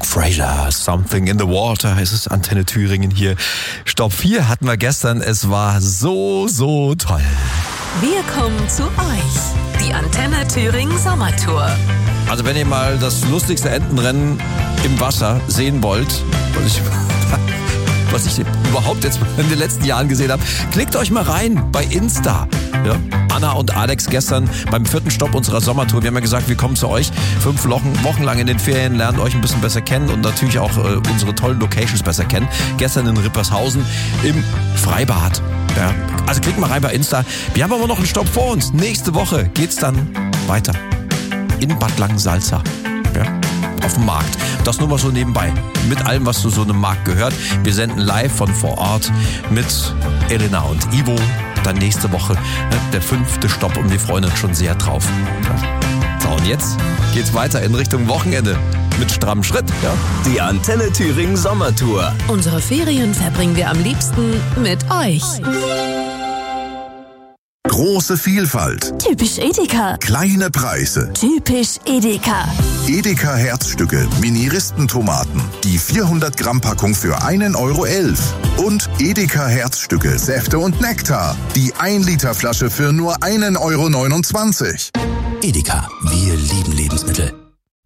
Fraser, Something in the Water. Es ist Antenne Thüringen hier. Stopp 4 hatten wir gestern. Es war so toll. Wir kommen zu euch. Die Antenne Thüringen Sommertour. Also wenn ihr mal das lustigste Entenrennen im Wasser sehen wollt, was ich überhaupt jetzt in den letzten Jahren gesehen habe, klickt euch mal rein bei Insta. Ja? Anna und Alex gestern beim 4. Stopp unserer Sommertour. Wir haben ja gesagt, wir kommen zu euch 5 Wochen lang in den Ferien, lernen euch ein bisschen besser kennen und natürlich auch unsere tollen Locations besser kennen. Gestern in Rippershausen im Freibad. Ja? Also klickt mal rein bei Insta. Wir haben aber noch einen Stopp vor uns. Nächste Woche geht's dann weiter in Bad Langensalza. Ja? Auf dem Markt. Das nur mal so nebenbei. Mit allem, was zu so einem Markt gehört. Wir senden live von vor Ort mit Elena und Ivo. Dann nächste Woche der 5. Stopp und wir freuen uns schon sehr drauf. So, und jetzt geht's weiter in Richtung Wochenende mit strammem Schritt. Ja? Die Antenne Thüringen Sommertour. Unsere Ferien verbringen wir am liebsten mit euch. Große Vielfalt. Typisch Edeka. Kleine Preise. Typisch Edeka. Edeka Herzstücke, Mini-Ristentomaten. Die 400 Gramm Packung für 1,11 €. Und Edeka Herzstücke, Säfte und Nektar. Die 1 Liter Flasche für nur 1,29 €. Edeka, wir lieben Lebensmittel.